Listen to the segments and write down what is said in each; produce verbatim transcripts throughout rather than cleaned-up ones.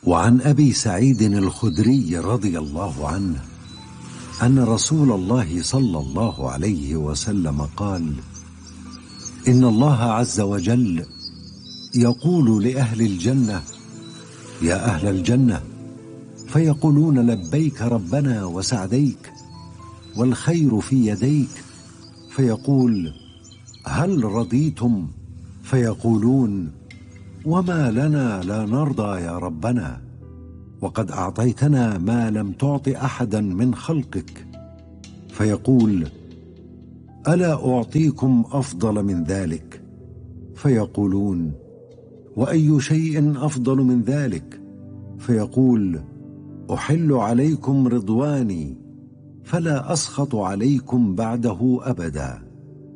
وعن أبي سعيد الخدري رضي الله عنه أن رسول الله صلى الله عليه وسلم قال: إن الله عز وجل يقول لأهل الجنة: يا أهل الجنة، فيقولون: لبيك ربنا وسعديك، والخير في يديك. فيقول: هل رضيتم؟ فيقولون: وما لنا لا نرضى يا ربنا، وقد أعطيتنا ما لم تعط أحدا من خلقك. فيقول: ألا أعطيكم أفضل من ذلك؟ فيقولون: وأي شيء أفضل من ذلك؟ فيقول: أحل عليكم رضواني فلا أسخط عليكم بعده أبدا.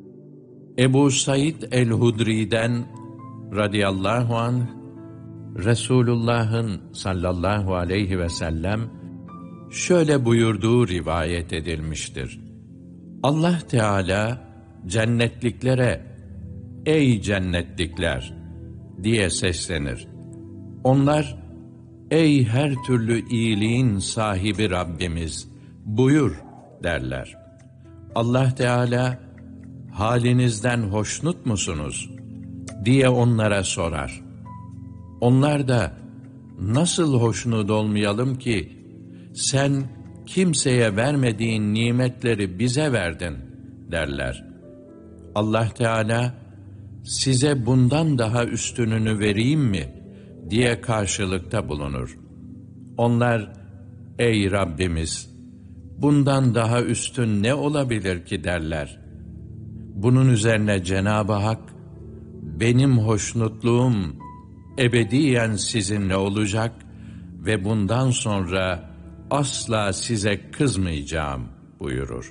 Ebu Said el-Hudri'den radıyallahu anh, Resulullah'ın sallallahu aleyhi ve sellem şöyle buyurduğu rivayet edilmiştir. Allah Teala cennetliklere "Ey cennetlikler!" diye seslenir. Onlar, "Ey her türlü iyiliğin sahibi Rabbimiz, buyur" derler. Allah Teala, "Halinizden hoşnut musunuz?" diye onlara sorar. Onlar da, "Nasıl hoşnut olmayalım ki? Sen kimseye vermediğin nimetleri bize verdin" derler. Allah Teala, "Size bundan daha üstününü vereyim mi?" diye karşılıkta bulunur. Onlar, "Ey Rabbimiz, bundan daha üstün ne olabilir ki?" derler. Bunun üzerine Cenab-ı Hak, "Benim hoşnutluğum ebediyen sizinle olacak ve bundan sonra asla size kızmayacağım" buyurur.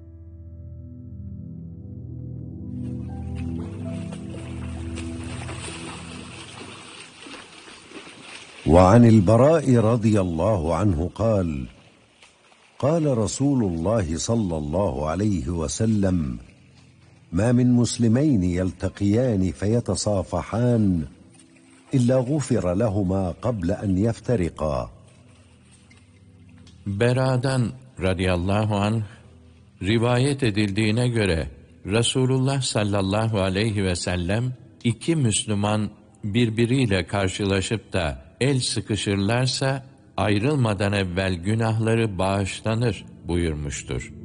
وعن البراء رضي الله عنه قال: قال رسول الله صلى الله عليه وسلم: ما من مسلمين يلتقيان فيتصافحان إلا غفر لهما قبل أن يفترقا. Bera'dan radıyallahu anh rivayet edildiğine göre Resulullah sallallahu aleyhi ve sellem iki Müslüman birbiriyle karşılaşıp da el sıkışırlarsa ayrılmadan evvel günahları bağışlanır buyurmuştur.